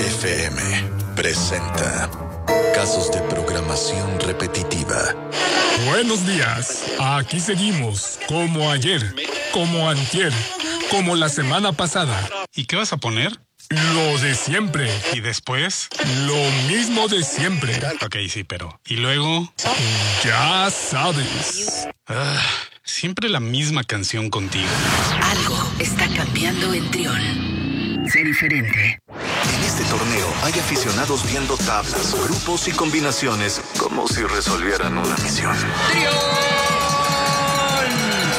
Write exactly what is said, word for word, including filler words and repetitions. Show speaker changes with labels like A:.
A: F M presenta Casos de programación repetitiva.
B: Buenos días, aquí seguimos, como ayer, como antier, como la semana pasada.
C: ¿Y qué vas a poner?
B: Lo de siempre.
C: ¿Y después?
B: Lo mismo de siempre.
C: Ok, sí, pero... ¿Y luego?
B: Ya sabes.
C: Ah, siempre la misma canción contigo.
D: Algo está cambiando en Trión. Sé diferente.
A: En este torneo hay aficionados viendo tablas, grupos y combinaciones como si resolvieran una misión.
D: ¡Trión!